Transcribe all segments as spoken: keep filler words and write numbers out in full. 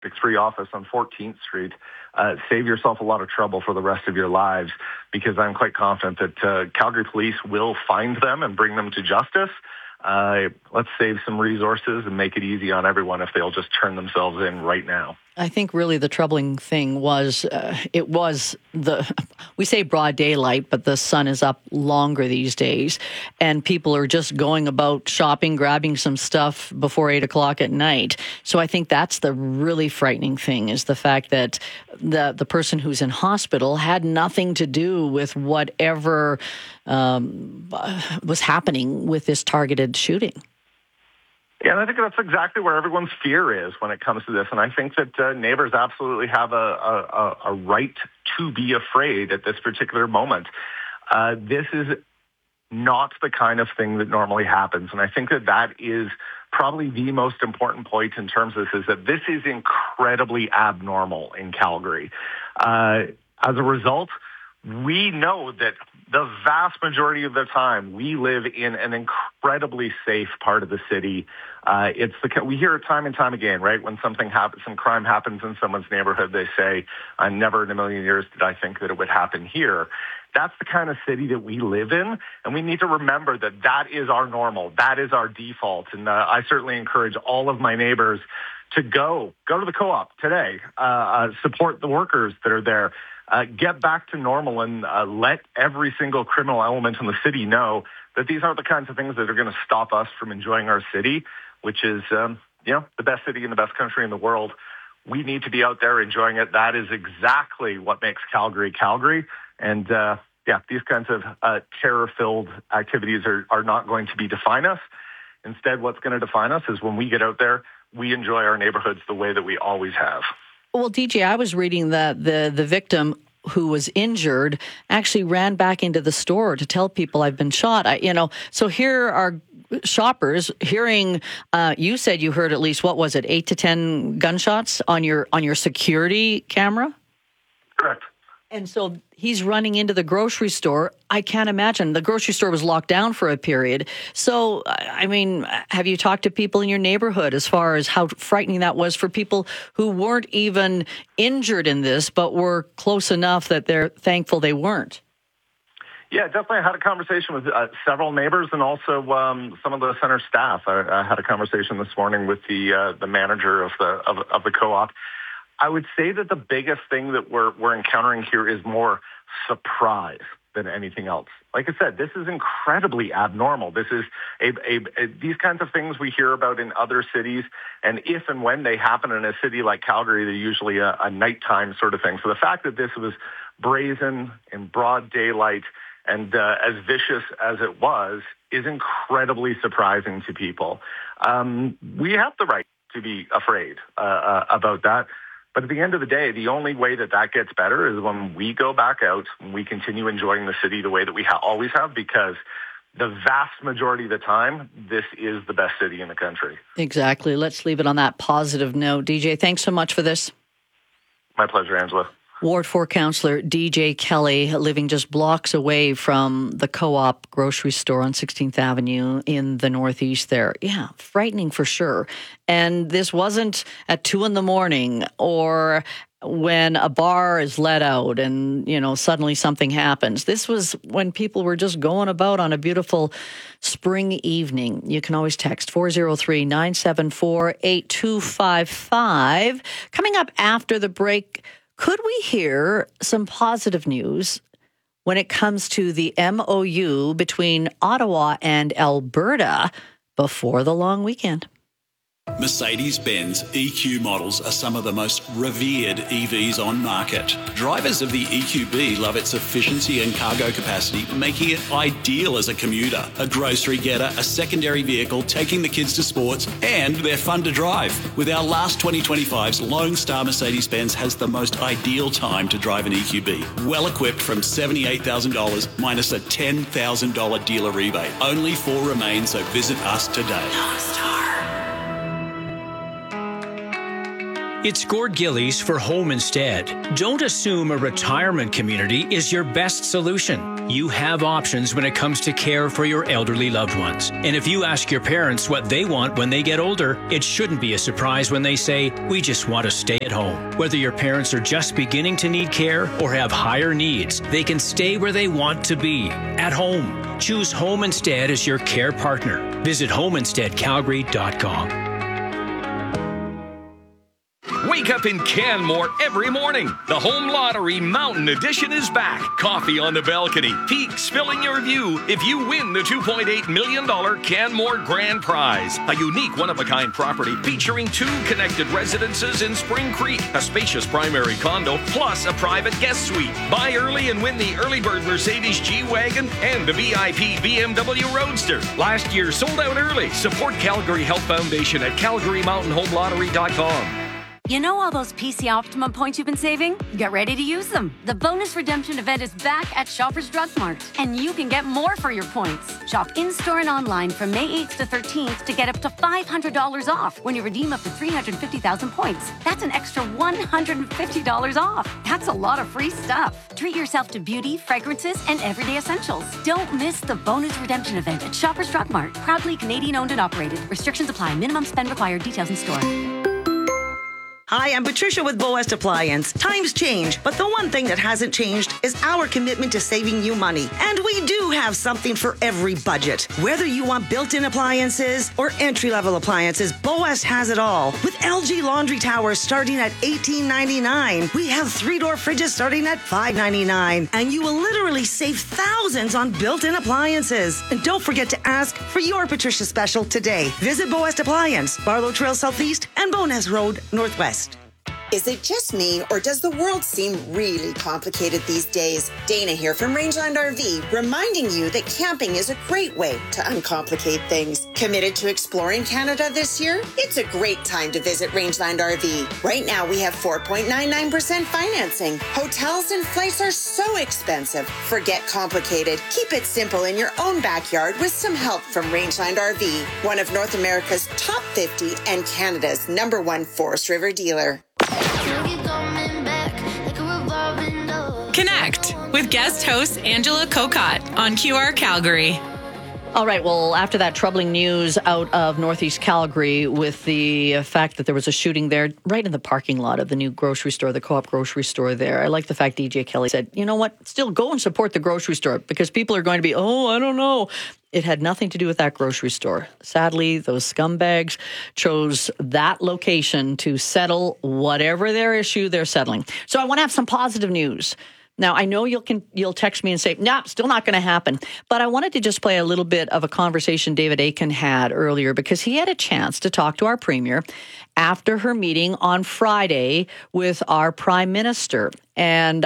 six three office on fourteenth Street. Uh, save yourself a lot of trouble for the rest of your lives, because I'm quite confident that uh, Calgary Police will find them and bring them to justice. Uh, let's save some resources and make it easy on everyone if they'll just turn themselves in right now. I think really the troubling thing was uh, it was the, we say broad daylight, but the sun is up longer these days, and people are just going about shopping, grabbing some stuff before eight o'clock at night. So I think that's the really frightening thing, is the fact that the the person who's in hospital had nothing to do with whatever um, was happening with this targeted shooting. Yeah, and I think that's exactly where everyone's fear is when it comes to this. And I think that uh, neighbors absolutely have a, a, a right to be afraid at this particular moment. Uh, this is not the kind of thing that normally happens. And I think that that is probably the most important point in terms of this, is that this is incredibly abnormal in Calgary. Uh, as a result, we know that the vast majority of the time we live in an incredibly safe part of the city. Uh, it's the, we hear it time and time again, right? When something happens, some crime happens in someone's neighborhood, they say, "I never in a million years did I think that it would happen here." That's the kind of city that we live in, and we need to remember that that is our normal. That is our default, and uh, I certainly encourage all of my neighbors to go, go to the co-op today, uh, uh, support the workers that are there. Uh, get back to normal, and uh, let every single criminal element in the city know that these aren't the kinds of things that are going to stop us from enjoying our city, which is, um, you know, the best city in the best country in the world. We need to be out there enjoying it. That is exactly what makes Calgary, Calgary. And, uh, yeah, these kinds of uh, terror-filled activities are, are not going to be define us. Instead, what's going to define us is when we get out there, we enjoy our neighborhoods the way that we always have. Well, D J, I was reading that the, the victim who was injured actually ran back into the store to tell people, "I've been shot." I, you know, so here are shoppers hearing. Uh, you said you heard at least, what was it, eight to ten gunshots on your on your security camera? Correct. And so he's running into the grocery store. I can't imagine. The grocery store was locked down for a period. So, I mean, have you talked to people in your neighborhood as far as how frightening that was for people who weren't even injured in this, but were close enough that they're thankful they weren't? Yeah, definitely. I had a conversation with uh, several neighbors and also um, some of the center staff. I, I had a conversation this morning with the uh, the manager of the of, of the co-op. I would say that the biggest thing that we're we're encountering here is more surprise than anything else. Like I said, this is incredibly abnormal. This is a, a, a these kinds of things we hear about in other cities, and if and when they happen in a city like Calgary, they're usually a, a nighttime sort of thing. So the fact that this was brazen in broad daylight and uh, as vicious as it was is incredibly surprising to people. Um, we have the right to be afraid uh, uh, about that. But at the end of the day, the only way that that gets better is when we go back out and we continue enjoying the city the way that we ha- always have, because the vast majority of the time, this is the best city in the country. Exactly. Let's leave it on that positive note. D J, thanks so much for this. My pleasure, Angela. Ward four Councillor D J Kelly, living just blocks away from the Co-op grocery store on sixteenth Avenue in the Northeast there. Yeah, frightening for sure. And this wasn't at two in the morning or when a bar is let out and, you know, suddenly something happens. This was when people were just going about on a beautiful spring evening. You can always text four oh three, nine seven four, eight two five five. Coming up after the break, could we hear some positive news when it comes to the M O U between Ottawa and Alberta before the long weekend? Mercedes-Benz E Q models are some of the most revered E Vs on market. Drivers of the E Q B love its efficiency and cargo capacity, making it ideal as a commuter, a grocery getter, a secondary vehicle, taking the kids to sports, and they're fun to drive. With our last twenty twenty-fives, Lone Star Mercedes-Benz has the most ideal time to drive an E Q B. Well equipped from seventy-eight thousand dollars minus a ten thousand dollars dealer rebate. Only four remain, so visit us today. Lone Star. It's Gord Gillies for Home Instead. Don't assume a retirement community is your best solution. You have options when it comes to care for your elderly loved ones. And if you ask your parents what they want when they get older, it shouldn't be a surprise when they say, we just want to stay at home. Whether your parents are just beginning to need care or have higher needs, they can stay where they want to be, at home. Choose Home Instead as your care partner. Visit home instead calgary dot com. Wake up in Canmore every morning. The Home Lottery Mountain Edition is back. Coffee on the balcony, peaks filling your view if you win the two point eight million dollars Canmore Grand Prize. A unique one-of-a-kind property featuring two connected residences in Spring Creek, a spacious primary condo, plus a private guest suite. Buy early and win the Early Bird Mercedes G-Wagon and the V I P B M W Roadster. Last year sold out early. Support Calgary Health Foundation at calgary mountain home lottery dot com. You know all those P C Optimum points you've been saving? Get ready to use them. The bonus redemption event is back at Shoppers Drug Mart, and you can get more for your points. Shop in-store and online from May eighth to thirteenth to get up to five hundred dollars off when you redeem up to three hundred fifty thousand points. That's an extra one hundred fifty dollars off. That's a lot of free stuff. Treat yourself to beauty, fragrances, and everyday essentials. Don't miss the bonus redemption event at Shoppers Drug Mart. Proudly Canadian-owned and operated. Restrictions apply. Minimum spend required. Details in store. Hi, I'm Patricia with Boest Appliance. Times change, but the one thing that hasn't changed is our commitment to saving you money. And we do have something for every budget. Whether you want built-in appliances or entry-level appliances, Boest has it all. With L G laundry towers starting at eighteen ninety-nine, we have three-door fridges starting at five ninety-nine, and you will literally save thousands on built-in appliances. And don't forget to ask for your Patricia special today. Visit Boest Appliance, Barlow Trail Southeast and Bowness Road Northwest. Is it just me, or does the world seem really complicated these days? Dana here from Rangeland R V, reminding you that camping is a great way to uncomplicate things. Committed to exploring Canada this year? It's a great time to visit Rangeland R V. Right now, we have four point nine nine percent financing. Hotels and flights are so expensive. Forget complicated. Keep it simple in your own backyard with some help from Rangeland R V, one of North America's top fifty and Canada's number one Forest River dealer. Connect with guest host Angela Kokot on Q R Calgary. All right. Well, after that troubling news out of Northeast Calgary with the fact that there was a shooting there right in the parking lot of the new grocery store, the Co-op grocery store there. I like the fact D J Kelly said, you know what, still go and support the grocery store because people are going to be, oh, I don't know. It had nothing to do with that grocery store. Sadly, those scumbags chose that location to settle whatever their issue they're settling. So I want to have some positive news. Now, I know you'll can, you'll text me and say, nah, still not going to happen. But I wanted to just play a little bit of a conversation David Akin had earlier because he had a chance to talk to our premier after her meeting on Friday with our prime minister. And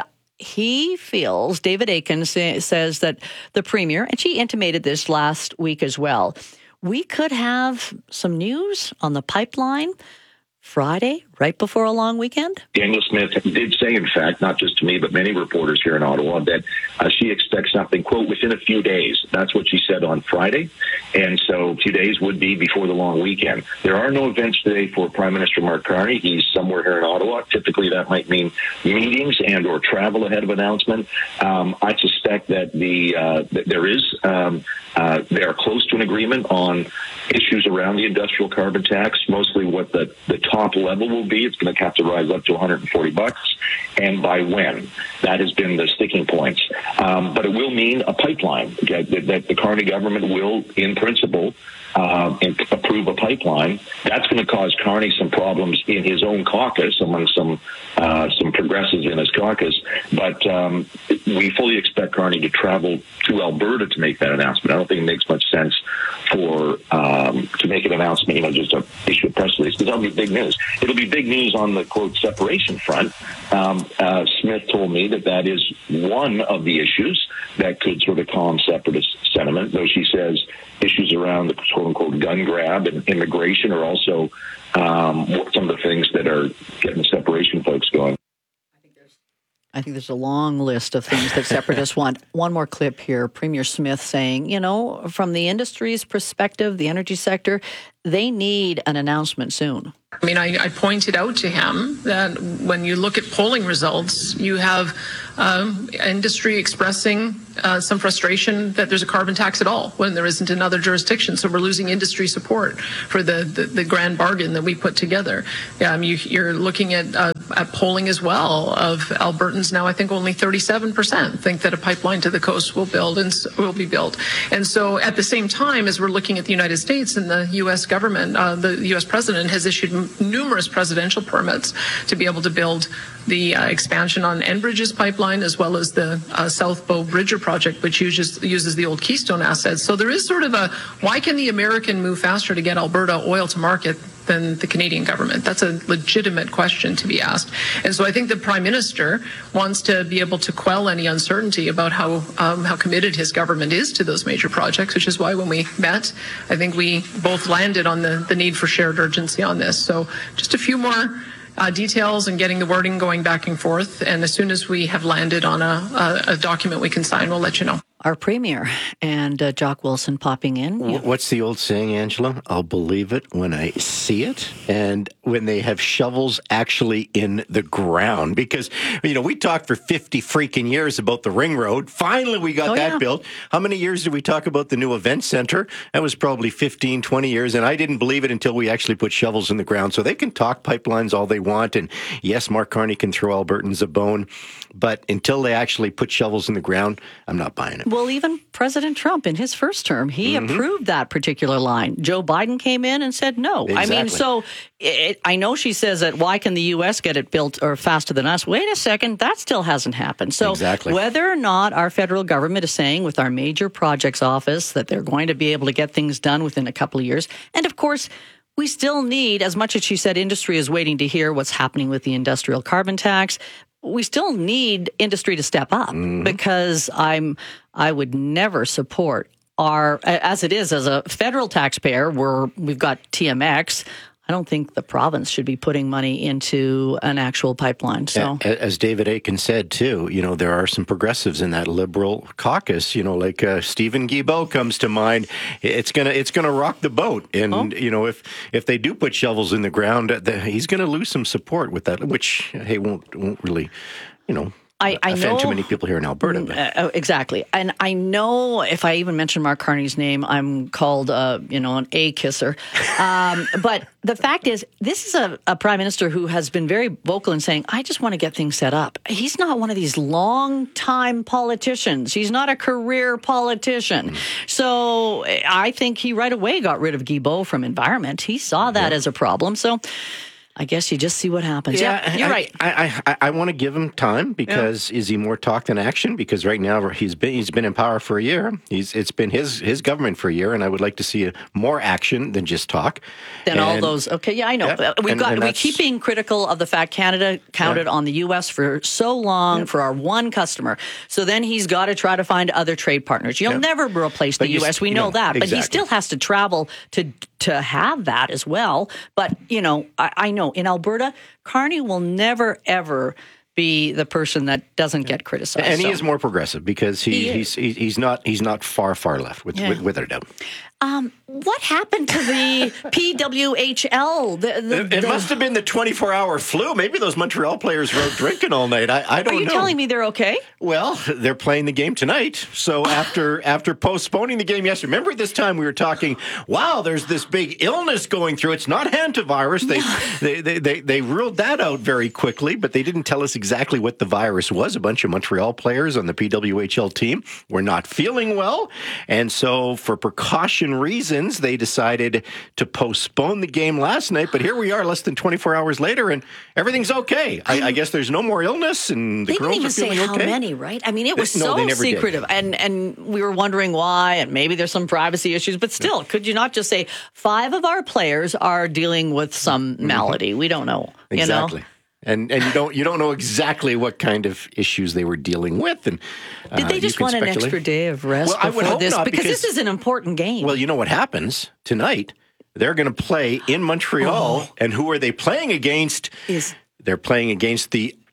he feels, David Akin say, says that the premier, and she intimated this last week as well, we could have some news on the pipeline Friday, right before a long weekend? Danielle Smith did say, in fact, not just to me, but many reporters here in Ottawa, that uh, she expects something, quote, within a few days. That's what she said on Friday. And so a few days would be before the long weekend. There are no events today for Prime Minister Mark Carney. He's somewhere here in Ottawa. Typically, that might mean meetings and or travel ahead of announcement. Um, I suspect that the uh, that there is, um, uh, they are close to an agreement on issues around the industrial carbon tax, mostly what the, the top level will be. It's going to have to rise up to one hundred forty bucks, and by when? That has been the sticking points. Um, but it will mean a pipeline that, that the Carney government will, in principle, uh, approve a pipeline. That's going to cause Carney some problems in his own caucus, among some uh, some progressives in his caucus. But um, we fully expect Carney to travel to Alberta to make that announcement. I don't think it makes much sense for um, to make an announcement, you know, just to issue a press release, because that'll be big news. It'll be big news on the, quote, separation front. Um, uh, Smith told me that that is one of the issues that could sort of calm separatist sentiment, though she says issues around the quote-unquote gun grab and immigration are also um, some of the things that are getting the separation folks going. I think there's a long list of things that separatists want. One more clip here. Premier Smith saying, you know, from the industry's perspective, the energy sector, they need an announcement soon. I mean, I, I pointed out to him that when you look at polling results, you have um, industry expressing uh, some frustration that there's a carbon tax at all when there isn't in other jurisdictions. So we're losing industry support for the, the, the grand bargain that we put together. Um, you, you're looking at, uh, at polling as well of Albertans now. I think only thirty-seven percent think that a pipeline to the coast will build and will be built. And so at the same time as we're looking at the United States and the U S government, uh, the U S president has issued m- numerous presidential permits to be able to build the uh, expansion on Enbridge's pipeline as well as the uh, South Bow Bridger project, which uses, uses the old Keystone assets. So there is sort of a, why can the American move faster to get Alberta oil to market than the Canadian government? That's a legitimate question to be asked. And so I think the Prime Minister wants to be able to quell any uncertainty about how um, how committed his government is to those major projects, which is why when we met, I think we both landed on the, the need for shared urgency on this. So just a few more Uh, details and getting the wording going back and forth. And as soon as we have landed on a, a, a document we can sign, we'll let you know. Our Premier and uh, Jock Wilson popping in. Yeah. What's the old saying, Angela? I'll believe it when I see it. And when they have shovels actually in the ground. Because, you know, we talked for fifty freaking years about the Ring Road. Finally, we got oh, that yeah. built. How many years did we talk about the new event center? That was probably fifteen, twenty years. And I didn't believe it until we actually put shovels in the ground. So they can talk pipelines all they want. And yes, Mark Carney can throw Albertans a bone. But until they actually put shovels in the ground, I'm not buying it. Well, even President Trump in his first term, he mm-hmm. approved that particular line. Joe Biden came in and said no. Exactly. I mean, so it, I know she says that why can the U S get it built or faster than us? Wait a second, that still hasn't happened. So exactly. whether or not our federal government is saying with our major projects office that they're going to be able to get things done within a couple of years, and of course, we still need, as much as she said industry is waiting to hear what's happening with the industrial carbon tax, we still need industry to step up mm-hmm. because I'm I would never support our, as it is, as a federal taxpayer, where we've got T M X. I don't think the province should be putting money into an actual pipeline. So, as David Akin said too, you know, there are some progressives in that Liberal caucus. You know, like uh, Stephen Guilbeault comes to mind. It's gonna it's gonna rock the boat, and oh. you know, if if they do put shovels in the ground, the, he's gonna lose some support with that, which hey won't won't really, you know. I, I offend know, too many people here in Alberta. But. Uh, exactly. And I know if I even mention Mark Carney's name, I'm called, uh, you know, an A kisser. Um, but the fact is, this is a, a prime minister who has been very vocal in saying, I just want to get things set up. He's not one of these long-time politicians. He's not a career politician. Mm. So I think he right away got rid of Guilbeault from environment. He saw that yeah. as a problem. So I guess you just see what happens. Yeah, yeah you're I, right. I I, I want to give him time because yeah. is he more talk than action? Because right now he's been he's been in power for a year. He's it's been his his government for a year, and I would like to see a, more action than just talk. Than and, all those. Okay, yeah, I know. Yeah, We've and, got and we keep being critical of the fact Canada counted yeah. on the U S for so long yeah. for our one customer. So then he's got to try to find other trade partners. You'll yeah. never replace the but U S. We know, know that, exactly. but he still has to travel to. to have that as well. But, you know, I, I know in Alberta, Carney will never, ever be the person that doesn't get criticized. And so. he is more progressive because he, he he's he's not he's not far, far left, with, yeah. with, without a doubt. Um, what happened to the P W H L? The, the, it it the... must have been the twenty-four hour flu. Maybe those Montreal players were drinking all night. I, I don't know. Are you know. telling me they're okay? Well, they're playing the game tonight. So after after postponing the game yesterday, remember this time we were talking, wow, there's this big illness going through. It's not hantavirus. They, they, they, they, they ruled that out very quickly, but they didn't tell us exactly what the virus was. A bunch of Montreal players on the P W H L team were not feeling well. And so for precaution reasons, they decided to postpone the game last night. But here we are less than twenty-four hours later, and everything's okay. I, I guess there's no more illness, and the they girls didn't even are feeling say okay. how many, right? I mean, it was they, so no, secretive. And, and we were wondering why, and maybe there's some privacy issues. But still, yeah. could you not just say five of our players are dealing with some malady? Mm-hmm. We don't know. Exactly. You know? And and you don't you don't know exactly what kind of issues they were dealing with. And uh, did they just want speculate. an extra day of rest well, before I would hope this? not, because, because this is an important game. Well, you know what happens tonight? They're going to play in Montreal, oh. and who are they playing against? Is they're playing against the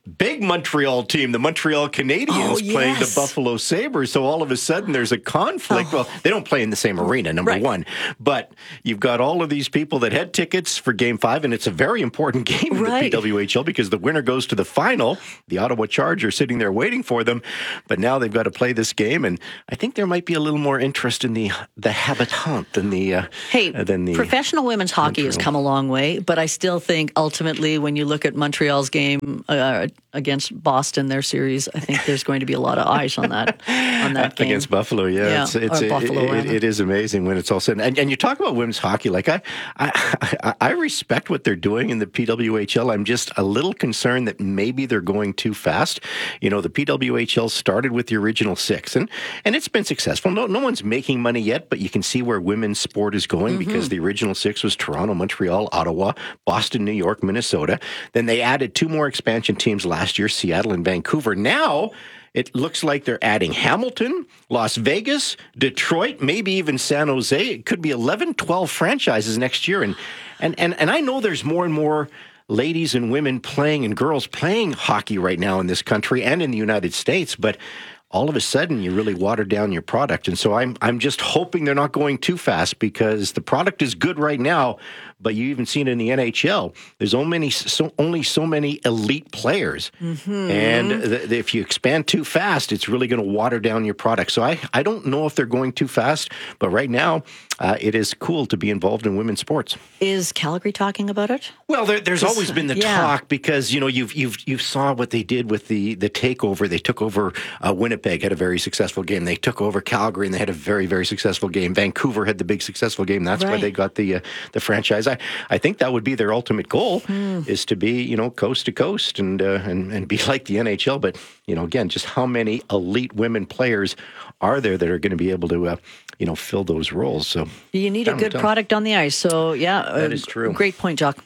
big Montreal team, the Montreal Canadiens, Oh, yes. playing the Buffalo Sabres. So all of a sudden there's a conflict. Well, they don't play in the same arena, number Right. one. But you've got all of these people that had tickets for Game five, and it's a very important game in Right. the P W H L because the winner goes to the final. The Ottawa Chargers sitting there waiting for them. But now they've got to play this game, and I think there might be a little more interest in the the habitant than the uh, Hey, uh, than the professional women's hockey has Montreal. come a long way, but I still think ultimately when you look at Montreal's game uh, against Boston, their series, I think there's going to be a lot of eyes on that on that game. Against Buffalo, yeah, Yeah, it's, it's or it, Buffalo, it, rather. it is amazing when it's all said. And, and you talk about women's hockey, like I, I, I, I respect what they're doing in the P W H L. I'm just a little concerned that maybe they're going too fast. You know, the P W H L started with the original six, and and it's been successful. No, no one's making money yet, but you can see where women's sport is going Mm-hmm. because the original six was Toronto, Montreal, Ottawa, Boston, New York, Minnesota. Then they added two more expansion teams last year, Seattle and Vancouver. Now it looks like they're adding Hamilton, Las Vegas, Detroit, maybe even San Jose. It could be eleven, twelve franchises next year. And and and, and I know there's more and more ladies and women playing and girls playing hockey right now in this country and in the United States, but all of a sudden you really water down your product. And so I'm I'm just hoping they're not going too fast because the product is good right now, but you even seen it in the N H L. There's only many, so, only so many elite players. Mm-hmm. And th- th- if you expand too fast, it's really going to water down your product. So I, I don't know if they're going too fast, but right now uh, it is cool to be involved in women's sports. Is Calgary talking about it? Well, there, there's Just- always been the yeah. talk because, you know, you've you've you saw what they did with the, the takeover. They took over uh, Winnipeg, had a very successful game. They took over Calgary, and they had a very, very successful game. Vancouver had the big successful game. That's why Right. they got the uh, the franchise. I, I think that would be their ultimate goal is to be, you know, coast to coast and, uh, and and be like the N H L. But, you know, again, just how many elite women players are there that are going to be able to, uh, you know, fill those roles? So You need a Time will good tell. product on the ice. So, yeah. That uh, is true. Great point, Jock.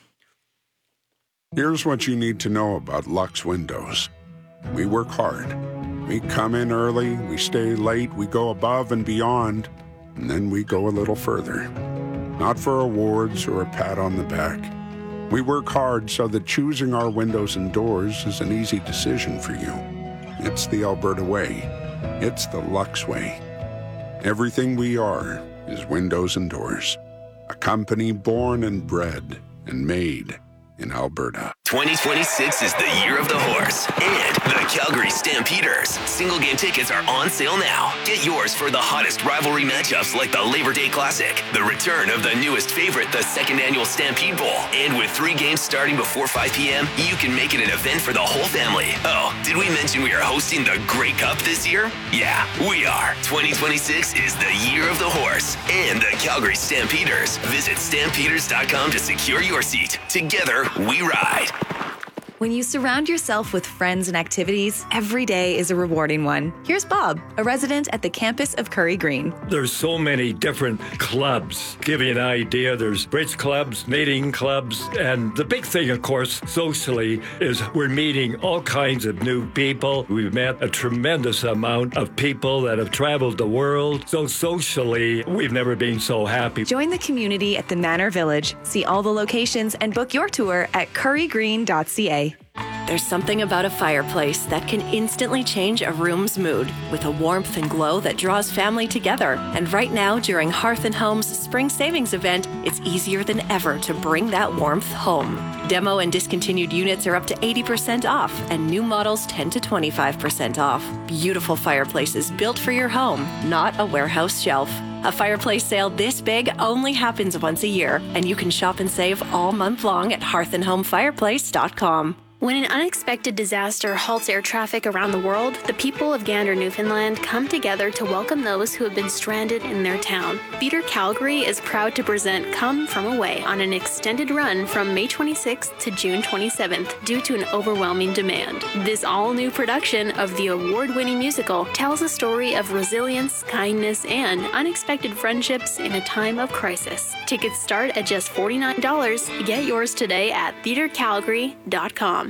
Here's what you need to know about Lux Windows. We work hard. We come in early, we stay late, we go above and beyond, and then we go a little further. Not for awards or a pat on the back. We work hard so that choosing our windows and doors is an easy decision for you. It's the Alberta way. It's the Lux way. Everything we are is windows and doors. A company born and bred and made in Alberta. twenty twenty-six is the year of the horse and the Calgary Stampeders. Single game tickets are on sale now. Get yours for the hottest rivalry matchups like the Labor Day Classic, the return of the newest favorite, the second annual Stampede Bowl. And with three games starting before five p.m., you can make it an event for the whole family. Oh, did we mention we are hosting the Grey Cup this year? Yeah, we are. twenty twenty-six is the year of the horse and the Calgary Stampeders. Visit stampeders dot com to secure your seat. Together, we ride. When you surround yourself with friends and activities, every day is a rewarding one. Here's Bob, a resident at the campus of Curry Green. There's so many different clubs. Give you an idea, there's bridge clubs, knitting clubs, and the big thing, of course, socially, is we're meeting all kinds of new people. We've met a tremendous amount of people that have traveled the world. So socially, we've never been so happy. Join the community at the Manor Village. See all the locations and book your tour at curry green dot c a. There's something about a fireplace that can instantly change a room's mood with a warmth and glow that draws family together. And right now, during Hearth and Home's Spring Savings event, it's easier than ever to bring that warmth home. Demo and discontinued units are up to eighty percent off, and new models ten to twenty-five percent off. Beautiful fireplaces built for your home, not a warehouse shelf. A fireplace sale this big only happens once a year, and you can shop and save all month long at hearth and home fireplace dot com. When an unexpected disaster halts air traffic around the world, the people of Gander, Newfoundland come together to welcome those who have been stranded in their town. Theatre Calgary is proud to present Come From Away on an extended run from May twenty-sixth to June twenty-seventh due to an overwhelming demand. This all-new production of the award-winning musical tells a story of resilience, kindness, and unexpected friendships in a time of crisis. Tickets start at just forty-nine dollars. Get yours today at theatre calgary dot com.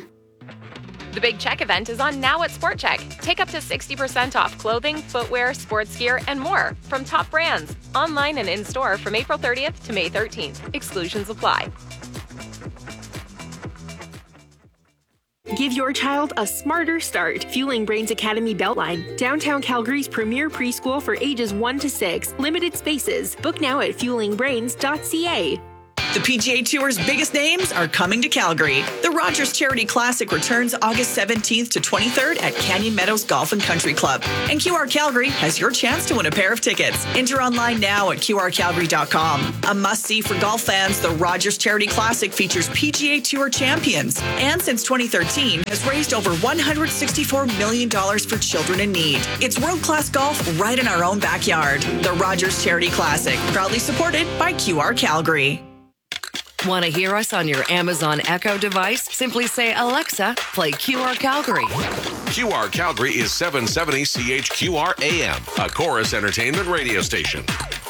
The Big Check event is on now at Sport Check. Take up to sixty percent off clothing, footwear, sports gear, and more from top brands. Online and in-store from April thirtieth to May thirteenth. Exclusions apply. Give your child a smarter start. Fueling Brains Academy Beltline, downtown Calgary's premier preschool for ages one to six. Limited spaces. Book now at fueling brains dot c a. The P G A Tour's biggest names are coming to Calgary. The Rogers Charity Classic returns August seventeenth to twenty-third at Canyon Meadows Golf and Country Club. And Q R Calgary has your chance to win a pair of tickets. Enter online now at q r calgary dot com. A must-see for golf fans, the Rogers Charity Classic features P G A Tour champions. And since twenty thirteen, has raised over one hundred sixty-four million dollars for children in need. It's world-class golf right in our own backyard. The Rogers Charity Classic, proudly supported by Q R Calgary. Want to hear us on your Amazon Echo device? Simply say, Alexa, play Q R Calgary. Q R Calgary is seven seventy C H Q R A M, a Chorus Entertainment radio station.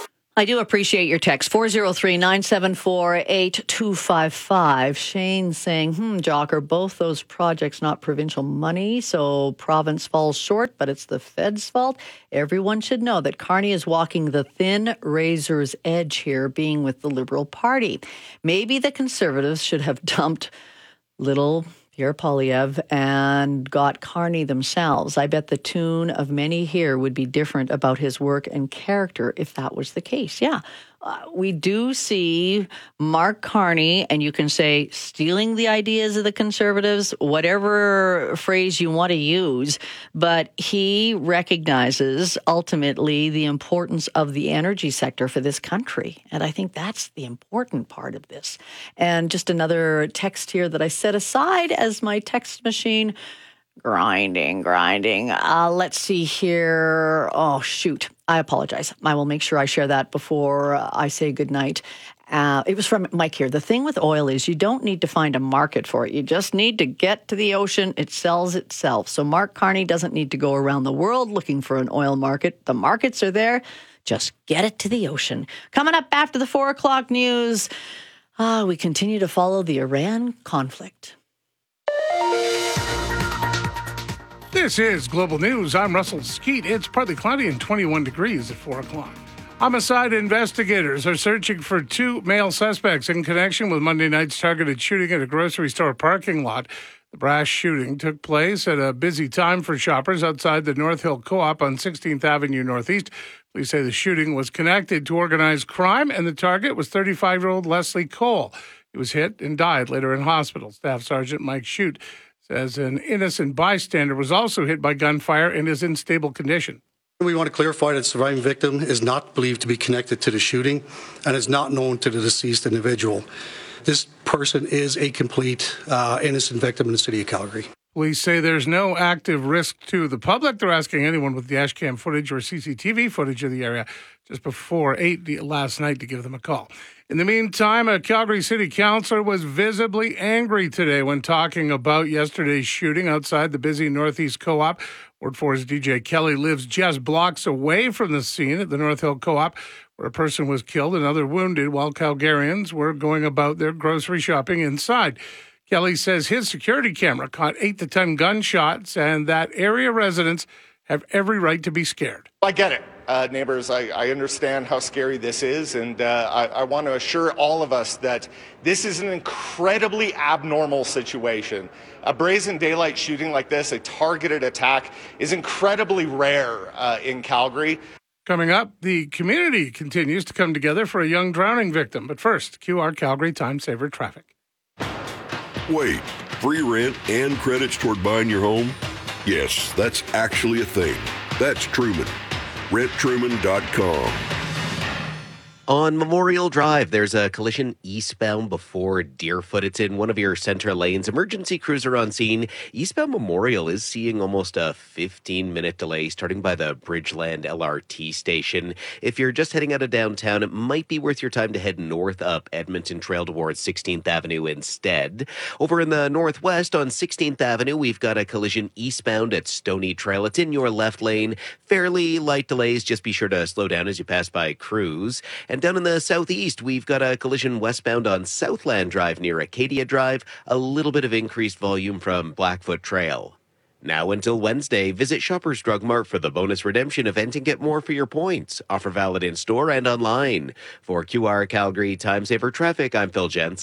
I do appreciate your text, four oh three, nine seven four, eight two five five. Shane saying, hmm, Jock, are both those projects not provincial money, so province falls short, but it's the Fed's fault? Everyone should know that Carney is walking the thin razor's edge here, being with the Liberal Party. Maybe the Conservatives should have dumped little Pierre Poilievre and got Carney themselves. I bet the tune of many here would be different about his work and character if that was the case. Yeah, uh, we do see Mark Carney, and you can say stealing the ideas of the Conservatives, whatever phrase you want to use, but he recognizes ultimately the importance of the energy sector for this country. And I think that's the important part of this. And just another text here that I set aside as my text machine. Grinding, grinding. Uh, let's see here. Oh, shoot. I apologize. I will make sure I share that before I say goodnight. Uh, it was from Mike here. The thing with oil is you don't need to find a market for it. You just need to get to the ocean. It sells itself. So Mark Carney doesn't need to go around the world looking for an oil market. The markets are there. Just get it to the ocean. Coming up after the four o'clock news, uh, we continue to follow the Iran conflict. This is Global News. I'm Russell Skeet. It's partly cloudy and twenty-one degrees at four o'clock. Homicide investigators are searching for two male suspects in connection with Monday night's targeted shooting at a grocery store parking lot. The brash shooting took place at a busy time for shoppers outside the North Hill Co-op on sixteenth Avenue Northeast. Police say the shooting was connected to organized crime, and the target was thirty-five-year-old Leslie Cole. He was hit and died later in hospital. Staff Sergeant Mike Shute says an innocent bystander was also hit by gunfire and is in stable condition. We want to clarify that the surviving victim is not believed to be connected to the shooting and is not known to the deceased individual. This person is a complete uh, innocent victim in the city of Calgary. Police say there's no active risk to the public. They're asking anyone with dash cam footage or C C T V footage of the area just before eight last night to give them a call. In the meantime, a Calgary City Councillor was visibly angry today when talking about yesterday's shooting outside the busy Northeast Co-op. Ward four's D J Kelly lives just blocks away from the scene at the North Hill Co-op, where a person was killed and another wounded while Calgarians were going about their grocery shopping inside. Kelly says his security camera caught eight to ten gunshots and that area residents have every right to be scared. I get it. Uh, neighbors, I, I understand how scary this is, and uh, I, I want to assure all of us that this is an incredibly abnormal situation. A brazen daylight shooting like this, a targeted attack, is incredibly rare uh, in Calgary. Coming up, the community continues to come together for a young drowning victim. But first, Q R Calgary Time Saver Traffic. Wait, free rent and credits toward buying your home? Yes, that's actually a thing. That's Truman. rent truman dot com. On Memorial Drive, there's a collision eastbound before Deerfoot. It's in one of your center lanes. Emergency crews are on scene. Eastbound Memorial is seeing almost a fifteen-minute delay starting by the Bridgeland L R T station. If you're just heading out of downtown, it might be worth your time to head north up Edmonton Trail towards sixteenth Avenue instead. Over in the northwest on sixteenth Avenue, we've got a collision eastbound at Stony Trail. It's in your left lane. Fairly light delays. Just be sure to slow down as you pass by crews. And down in the southeast, we've got a collision westbound on Southland Drive near Acadia Drive. A little bit of increased volume from Blackfoot Trail. Now until Wednesday, visit Shoppers Drug Mart for the bonus redemption event and get more for your points. Offer valid in store and online. For Q R Calgary Time Saver Traffic, I'm Phil Jensen.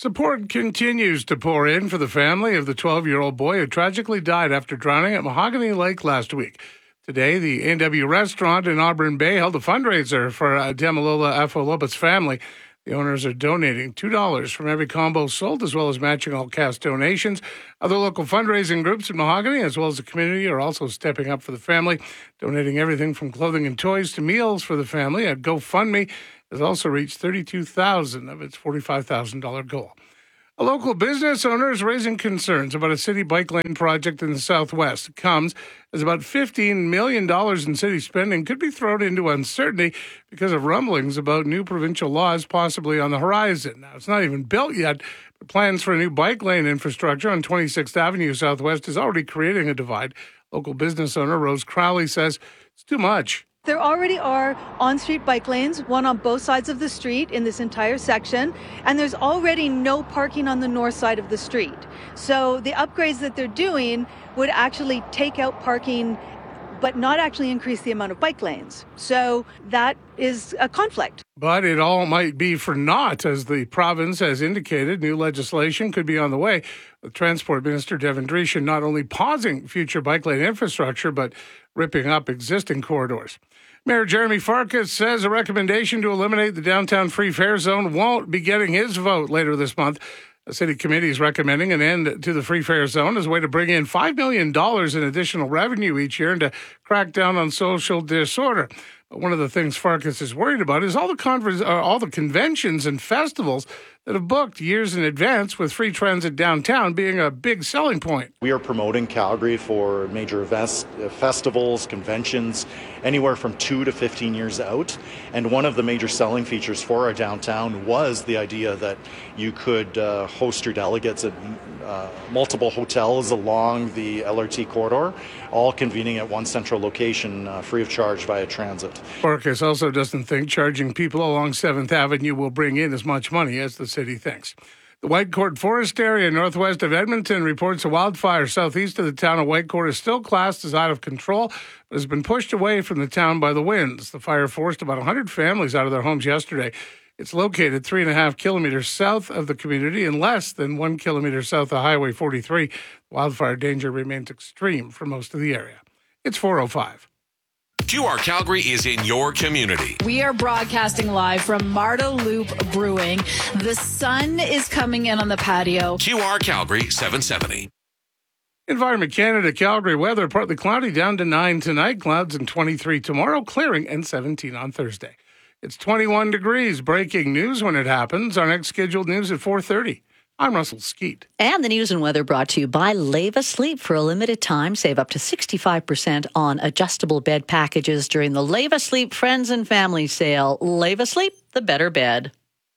Support continues to pour in for the family of the twelve-year-old boy who tragically died after drowning at Mahogany Lake last week. Today, the A and W restaurant in Auburn Bay held a fundraiser for uh, Damalola Afoloba's family. The owners are donating two dollars from every combo sold, as well as matching all cash donations. Other local fundraising groups in Mahogany, as well as the community, are also stepping up for the family, donating everything from clothing and toys to meals for the family. A GoFundMe has also reached thirty-two thousand dollars of its forty-five thousand dollars goal. A local business owner is raising concerns about a city bike lane project in the Southwest. It comes as about fifteen million dollars in city spending could be thrown into uncertainty because of rumblings about new provincial laws possibly on the horizon. Now, it's not even built yet, but plans for a new bike lane infrastructure on twenty-sixth Avenue Southwest is already creating a divide. Local business owner Rose Crowley says it's too much. There already are on-street bike lanes, one on both sides of the street in this entire section, and there's already no parking on the north side of the street. So the upgrades that they're doing would actually take out parking, but not actually increase the amount of bike lanes. So that is a conflict. But it all might be for naught, as the province has indicated. New legislation could be on the way, with Transport Minister Devin Dreeshen not only pausing future bike lane infrastructure, but ripping up existing corridors. Mayor Jeremy Farkas says a recommendation to eliminate the downtown free fare zone won't be getting his vote later this month. The city committee is recommending an end to the free fare zone as a way to bring in five million dollars in additional revenue each year and to crack down on social disorder. But one of the things Farkas is worried about is all the conver- uh, all the conventions and festivals that have booked years in advance, with free transit downtown being a big selling point. We are promoting Calgary for major events, uh, festivals, conventions, anywhere from two to fifteen years out. And one of the major selling features for our downtown was the idea that you could uh, host your delegates at uh, multiple hotels along the L R T corridor, all convening at one central location, uh, free of charge via transit. Farkas also doesn't think charging people along seventh Avenue will bring in as much money as the city thinks. The Whitecourt Forest area northwest of Edmonton reports a wildfire southeast of the town of Whitecourt is still classed as out of control, but has been pushed away from the town by the winds. The fire forced about one hundred families out of their homes yesterday. It's located three and a half kilometers south of the community and less than one kilometer south of Highway forty-three. Wildfire danger remains extreme for most of the area. It's four oh five. Q R Calgary is in your community. We are broadcasting live from Marda Loop Brewing. The sun is coming in on the patio. Q R Calgary seven seventy. Environment Canada, Calgary weather, partly cloudy, down to nine tonight, clouds and twenty-three tomorrow, clearing and seventeen on Thursday. It's twenty-one degrees. Breaking news when it happens. Our next scheduled news at four thirty. I'm Russell Skeet. And the news and weather brought to you by Leva Sleep. For a limited time, save up to sixty-five percent on adjustable bed packages during the Leva Sleep Friends and Family Sale. Leva Sleep, the better bed.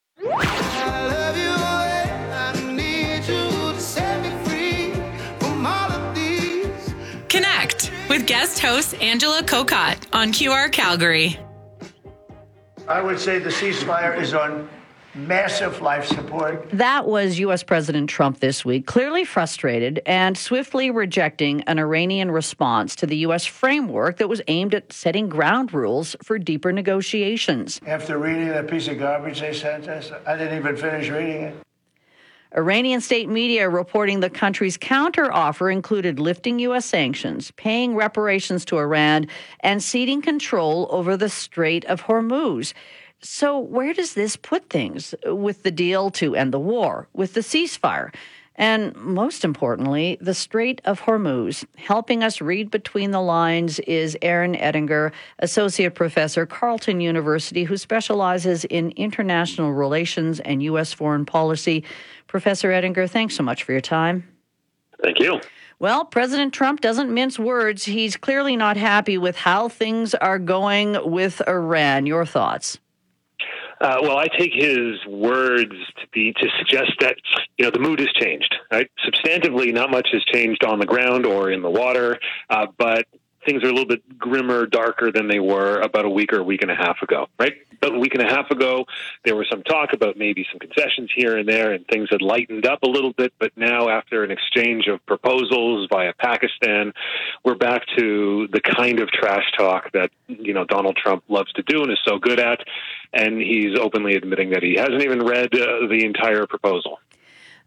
Connect with guest host Angela Kokot on Q R Calgary. I would say the ceasefire is on massive life support. That was U S. President Trump this week, clearly frustrated and swiftly rejecting an Iranian response to the U S framework that was aimed at setting ground rules for deeper negotiations. After reading that piece of garbage they sent us, I didn't even finish reading it. Iranian state media reporting the country's counteroffer included lifting U S sanctions, paying reparations to Iran, and ceding control over the Strait of Hormuz. So where does this put things with the deal to end the war, with the ceasefire, and most importantly, the Strait of Hormuz? Helping us read between the lines is Aaron Ettinger, Associate Professor, Carleton University, who specializes in international relations and U S foreign policy. Professor Ettinger, thanks so much for your time. Thank you. Well, President Trump doesn't mince words. He's clearly not happy with how things are going with Iran. Your thoughts? Uh, well, I take his words to be to suggest that, you know, the mood has changed, right? Substantively, not much has changed on the ground or in the water, uh, but things are a little bit grimmer, darker than they were about a week or a week and a half ago, right? About a week and a half ago, there was some talk about maybe some concessions here and there, and things had lightened up a little bit. But now, after an exchange of proposals via Pakistan, we're back to the kind of trash talk that, you know, Donald Trump loves to do and is so good at. And he's openly admitting that he hasn't even read uh, the entire proposal.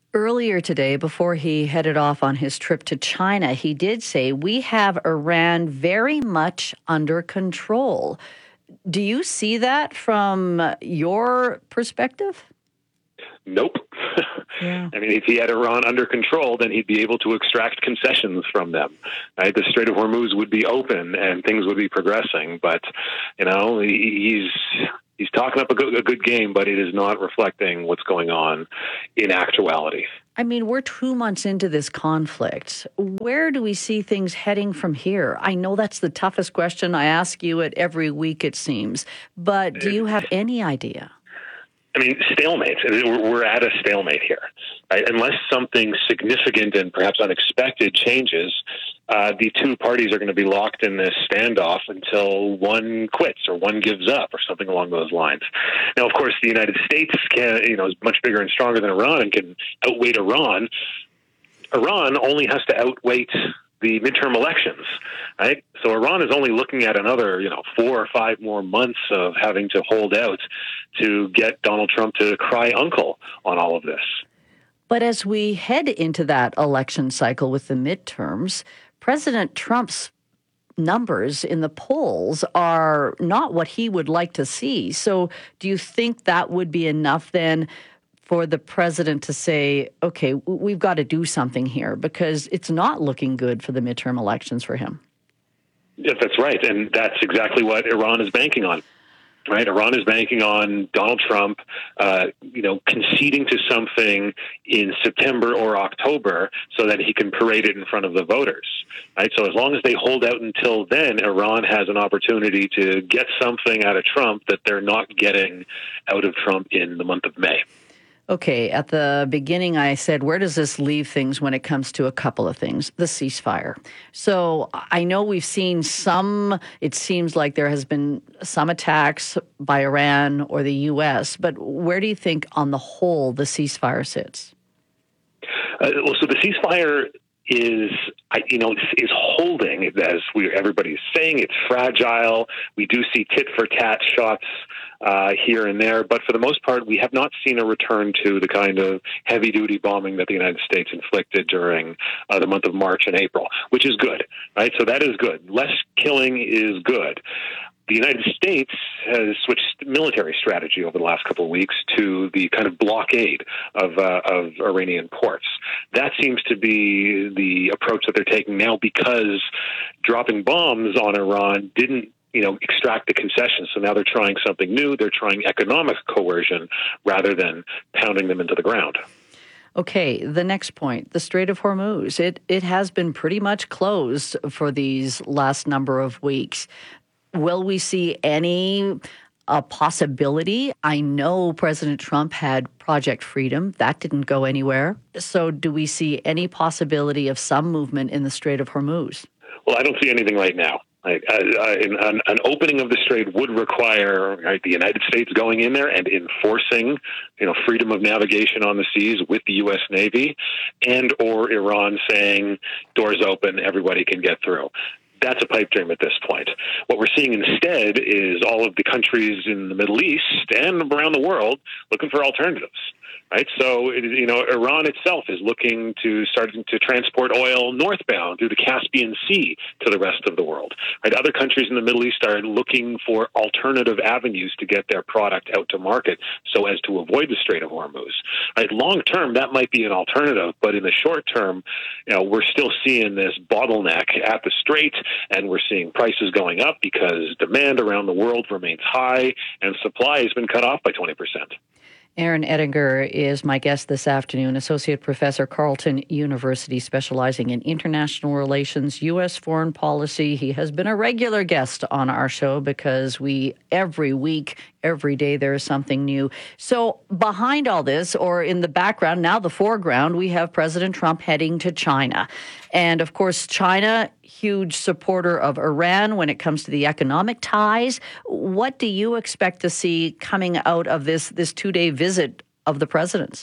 Earlier today, before he headed off on his trip to China, he did say, we have Iran very much under control. Do you see that from your perspective? Nope. Yeah. I mean, if he had Iran under control, then he'd be able to extract concessions from them. Right? The Strait of Hormuz would be open and things would be progressing. But, you know, he's he's talking up a good, a good game, but it is not reflecting what's going on in actuality. I mean, we're two months into this conflict. Where do we see things heading from here? I know that's the toughest question. I ask you it every week, it seems. But do you have any idea? I mean, stalemate. We're at a stalemate here. Right? Unless something significant and perhaps unexpected changes, uh, the two parties are going to be locked in this standoff until one quits or one gives up or something along those lines. Now, of course, the United States can, you know, is much bigger and stronger than Iran and can outweight Iran. Iran only has to outweight the midterm elections, right? So Iran is only looking at another, you know, four or five more months of having to hold out to get Donald Trump to cry uncle on all of this. But as we head into that election cycle with the midterms, President Trump's numbers in the polls are not what he would like to see. So do you think that would be enough then for the president to say, okay, we've got to do something here because it's not looking good for the midterm elections for him? Yes, that's right. And that's exactly what Iran is banking on. Right, Iran is banking on Donald Trump, uh, you know, conceding to something in September or October so that he can parade it in front of the voters. Right, so as long as they hold out until then, Iran has an opportunity to get something out of Trump that they're not getting out of Trump in the month of May. Okay, at the beginning I said, where does this leave things when it comes to a couple of things? The ceasefire. So I know we've seen some, it seems like there has been some attacks by Iran or the U S, but where do you think on the whole the ceasefire sits? Uh, well, so the ceasefire is, you know, is holding, as we everybody's saying. It's fragile. We do see tit-for-tat shots uh, here and there, but for the most part, we have not seen a return to the kind of heavy-duty bombing that the United States inflicted during uh, the month of March and April, which is good, right? So that is good. Less killing is good. The United States has switched military strategy over the last couple of weeks to the kind of blockade of uh, of Iranian ports. That seems to be the approach that they're taking now because dropping bombs on Iran didn't, you know, extract the concessions. So now they're trying something new. They're trying economic coercion rather than pounding them into the ground. Okay, the next point, the Strait of Hormuz. It it has been pretty much closed for these last number of weeks. Will we see any uh, possibility? I know President Trump had Project Freedom. That didn't go anywhere. So do we see any possibility of some movement in the Strait of Hormuz? Well, I don't see anything right now. Like, uh, uh, an, an opening of the strait would require right, the United States going in there and enforcing, you know, freedom of navigation on the seas with the U S Navy, and or Iran saying doors open, everybody can get through. That's a pipe dream at this point. What we're seeing instead is all of the countries in the Middle East and around the world looking for alternatives. Right, so it, you know, Iran itself is looking to start to transport oil northbound through the Caspian Sea to the rest of the world. Right, other countries in the Middle East are looking for alternative avenues to get their product out to market, so as to avoid the Strait of Hormuz. Right, long term, that might be an alternative, but in the short term, you know, we're still seeing this bottleneck at the strait, and we're seeing prices going up because demand around the world remains high, and supply has been cut off by twenty percent. Aaron Ettinger is my guest this afternoon, Associate Professor, Carleton University, specializing in international relations, U S foreign policy. He has been a regular guest on our show because we, every week, every day, there is something new. So behind all this, or in the background, now the foreground, we have President Trump heading to China. And of course, China, huge supporter of Iran when it comes to the economic ties. What do you expect to see coming out of this, this two-day visit of the president's?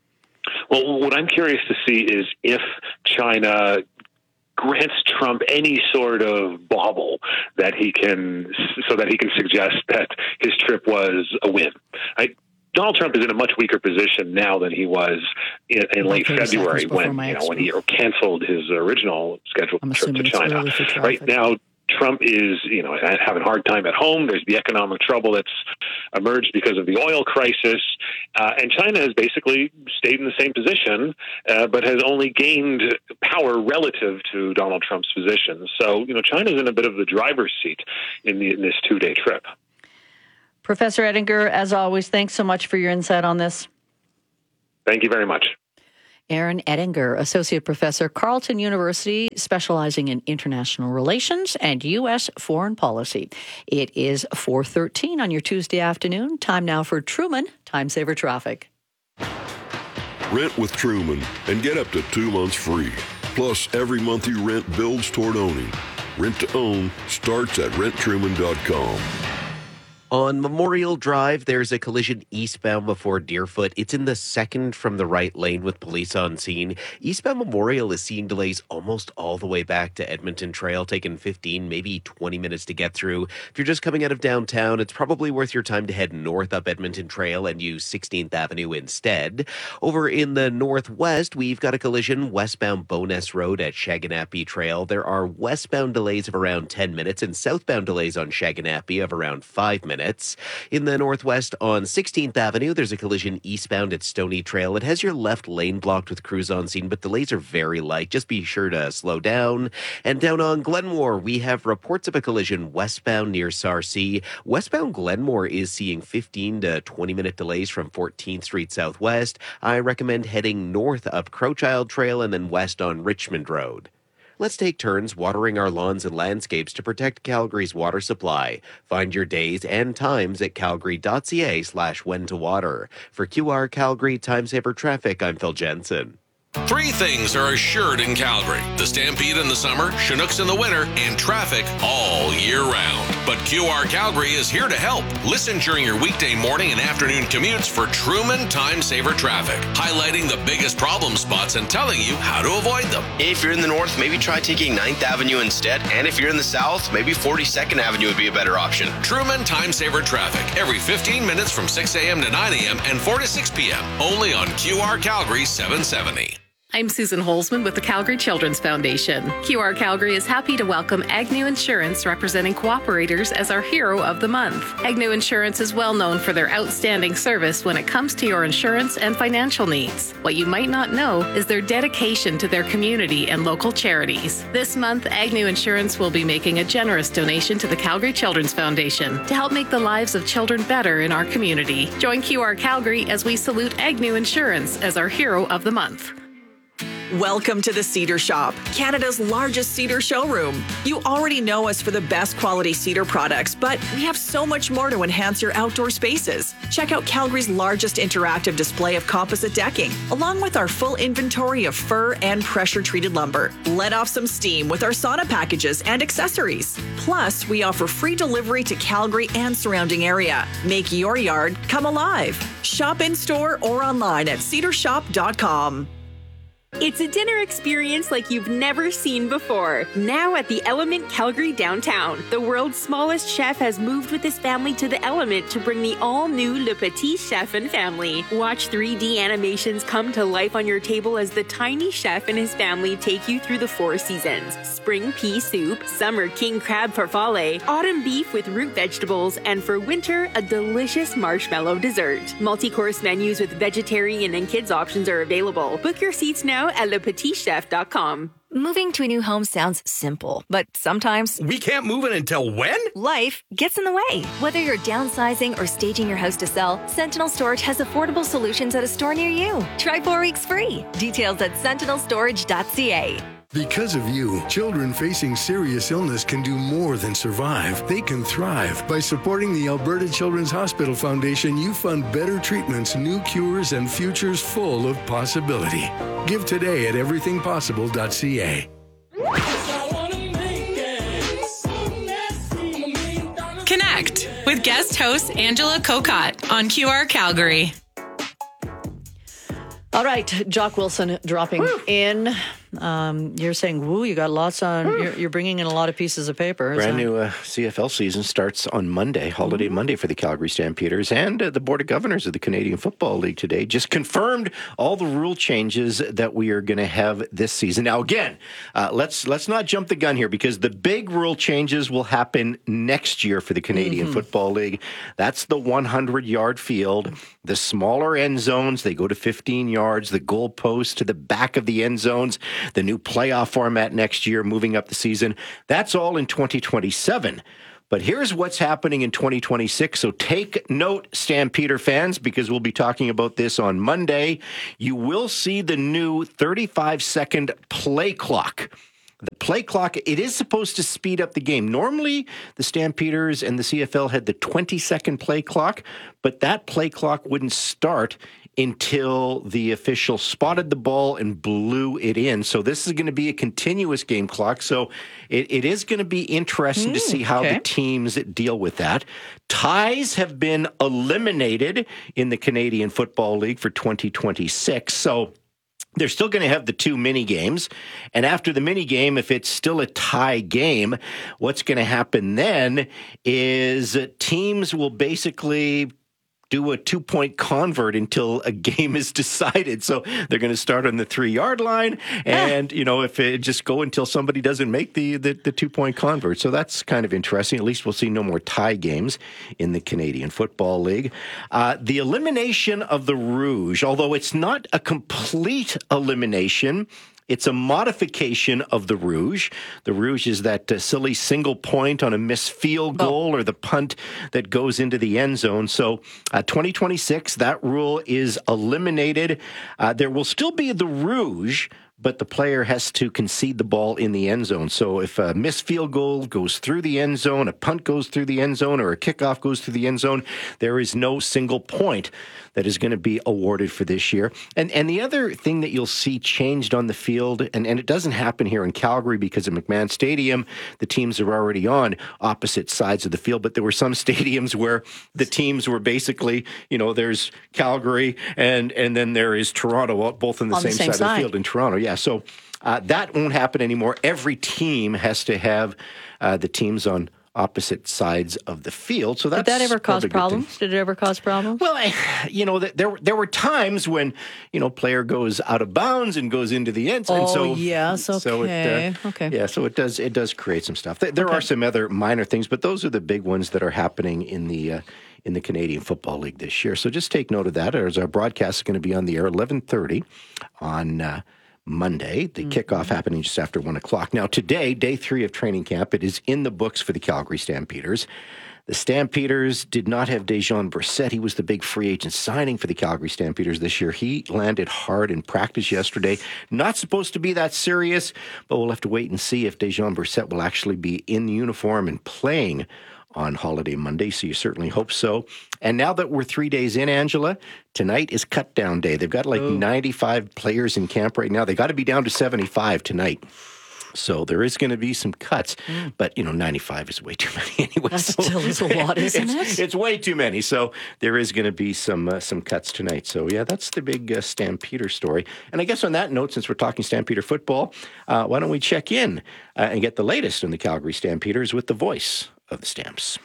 Well, what I'm curious to see is if China grants Trump any sort of bauble that he can, so that he can suggest that his trip was a win. I, Donald Trump is in a much weaker position now than he was in, in late February when you know when he canceled his original scheduled I'm trip to China. Right now, Trump is, you know, having a hard time at home. There's the economic trouble that's emerged because of the oil crisis. Uh, and China has basically stayed in the same position, uh, but has only gained power relative to Donald Trump's position. So, you know, China's in a bit of the driver's seat in, the, in this two-day trip. Professor Ettinger, as always, thanks so much for your insight on this. Thank you very much. Aaron Ettinger, Associate Professor, Carleton University, specializing in international relations and U S foreign policy. It is four thirteen on your Tuesday afternoon. Time now for Truman Time Saver Traffic. Rent with Truman and get up to two months free. Plus, every month you rent builds toward owning. Rent to own starts at rent truman dot com. On Memorial Drive, there's a collision eastbound before Deerfoot. It's in the second from the right lane with police on scene. Eastbound Memorial is seeing delays almost all the way back to Edmonton Trail, taking fifteen, maybe twenty minutes to get through. If you're just coming out of downtown, it's probably worth your time to head north up Edmonton Trail and use sixteenth Avenue instead. Over in the northwest, we've got a collision westbound Bowness Road at Shaganapie Trail. There are westbound delays of around ten minutes and southbound delays on Shaganapie of around five minutes. In the northwest on sixteenth Avenue, there's a collision eastbound at Stony Trail. It has your left lane blocked with crews on scene, but delays are very light. Just be sure to slow down. And down on Glenmore, we have reports of a collision westbound near Sarcee. Westbound Glenmore is seeing fifteen to twenty minute delays from fourteenth Street Southwest. I recommend heading north up Crowchild Trail and then west on Richmond Road. Let's take turns watering our lawns and landscapes to protect Calgary's water supply. Find your days and times at calgary.ca slash when to water. For Q R Calgary Time Saver Traffic, I'm Phil Jensen. Three things are assured in Calgary: the Stampede in the summer, Chinooks in the winter, and traffic all year round. But Q R Calgary is here to help. Listen during your weekday morning and afternoon commutes for Truman Time Saver Traffic, highlighting the biggest problem spots and telling you how to avoid them. If you're in the north, maybe try taking ninth Avenue instead. And if you're in the south, maybe forty-second Avenue would be a better option. Truman Time Saver Traffic, every fifteen minutes from six a.m. to nine a.m. and four to six p.m. Only on Q R Calgary seven seventy. I'm Susan Holzman with the Calgary Children's Foundation. Q R Calgary is happy to welcome Agnew Insurance, representing cooperators, as our hero of the month. Agnew Insurance is well known for their outstanding service when it comes to your insurance and financial needs. What you might not know is their dedication to their community and local charities. This month, Agnew Insurance will be making a generous donation to the Calgary Children's Foundation to help make the lives of children better in our community. Join Q R Calgary as we salute Agnew Insurance as our hero of the month. Welcome to the Cedar Shop, Canada's largest cedar showroom. You already know us for the best quality cedar products, but we have so much more to enhance your outdoor spaces. Check out Calgary's largest interactive display of composite decking, along with our full inventory of fir and pressure-treated lumber. Let off some steam with our sauna packages and accessories. Plus, we offer free delivery to Calgary and surrounding area. Make your yard come alive. Shop in-store or online at cedar shop dot com. It's a dinner experience like you've never seen before. Now at the Element Calgary downtown, the world's smallest chef has moved with his family to the Element to bring the all-new Le Petit Chef and family. Watch three D animations come to life on your table as the tiny chef and his family take you through the four seasons. Spring pea soup, summer king crab farfalle, autumn beef with root vegetables, and for winter, a delicious marshmallow dessert. Multi-course menus with vegetarian and kids options are available. Book your seats now at le petit chef dot com. Moving to a new home sounds simple, but sometimes we can't move it until when? Life gets in the way. Whether you're downsizing or staging your house to sell, Sentinel Storage has affordable solutions at a store near you. Try four weeks free. Details at sentinel storage dot c a. Because of you, children facing serious illness can do more than survive. They can thrive. By supporting the Alberta Children's Hospital Foundation, you fund better treatments, new cures, and futures full of possibility. Give today at everything possible dot c a. Connect with guest host Angela Kokott on Q R Calgary. All right, Jock Wilson dropping Woo. in. Um, you're saying, woo, you got lots on, you're, you're bringing in a lot of pieces of paper. Brand new uh, C F L season starts on Monday, holiday mm-hmm. Monday for the Calgary Stampeders. And uh, the Board of Governors of the Canadian Football League today just confirmed all the rule changes that we are going to have this season. Now, again, uh, let's let's not jump the gun here, because the big rule changes will happen next year for the Canadian mm-hmm. Football League. That's the hundred-yard field, the smaller end zones, they go to fifteen yards, the goalposts to the back of the end zones, the new playoff format next year, moving up the season. That's all in twenty twenty-seven. But here's what's happening in twenty twenty-six. So take note, Stampeder fans, because we'll be talking about this on Monday. You will see the new thirty-five second play clock. The play clock, it is supposed to speed up the game. Normally, the Stampeders and the C F L had the twenty second play clock, but that play clock wouldn't start until the official spotted the ball and blew it in. So this is going to be a continuous game clock. So it, it is going to be interesting mm, to see how okay. the teams deal with that. Ties have been eliminated in the Canadian Football League for twenty twenty-six. So they're still going to have the two mini games. And after the mini game, if it's still a tie game, what's going to happen then is teams will basically do a two-point convert until a game is decided. So they're going to start on the three-yard line, and, you know, if it just go until somebody doesn't make the, the, the two-point convert. So that's kind of interesting. At least we'll see no more tie games in the Canadian Football League. Uh, the elimination of the Rouge, although it's not a complete elimination, it's a modification of the Rouge. The Rouge is that uh, silly single point on a missed field goal oh. or the punt that goes into the end zone. So uh, twenty twenty-six, that rule is eliminated. Uh, there will still be the Rouge, but the player has to concede the ball in the end zone. So if a missed field goal goes through the end zone, a punt goes through the end zone, or a kickoff goes through the end zone, there is no single point that is going to be awarded for this year. And and the other thing that you'll see changed on the field, and, and it doesn't happen here in Calgary because of McMahon Stadium, the teams are already on opposite sides of the field, but there were some stadiums where the teams were basically, you know, there's Calgary and, and then there is Toronto, both on the, on same, the same side, side of the field in Toronto. Yeah. Yeah, so uh, that won't happen anymore. Every team has to have uh, the teams on opposite sides of the field. So that's Did that ever cause problems? Did it ever cause problems? Well, I, you know, there there were times when, you know, player goes out of bounds and goes into the end zone. Oh, so, yes, okay. So it, uh, okay. Yeah, so it does it does create some stuff. There okay. are some other minor things, but those are the big ones that are happening in the uh, in the Canadian Football League this year. So just take note of that, as our broadcast is going to be on the air eleven thirty on Uh, Monday, the mm-hmm. kickoff happening just after one o'clock. Now, today, day three of training camp, it is in the books for the Calgary Stampeders. The Stampeders did not have Dejon Brissett. He was the big free agent signing for the Calgary Stampeders this year. He landed hard in practice yesterday. Not supposed to be that serious, but we'll have to wait and see if Dejon Brissett will actually be in uniform and playing on holiday Monday, so you certainly hope so. And now that we're three days in, Angela, tonight is cut down day. They've got like Ooh. ninety-five players in camp right now. They got to be down to seventy-five tonight. So there is going to be some cuts, mm. but, you know, ninety-five is way too many anyway. That so still is a lot, isn't it's, it? It's way too many. So there is going to be some uh, some cuts tonight. So, yeah, that's the big uh, Stampeder story. And I guess on that note, since we're talking Stampeder football, uh, why don't we check in uh, and get the latest on the Calgary Stampeders with the voice of the Stamps.